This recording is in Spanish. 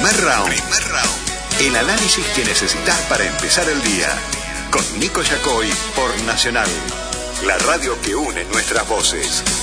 Primer round. El análisis que necesitas para empezar el día. Con Nico Yacoy por Nacional. La radio que une nuestras voces.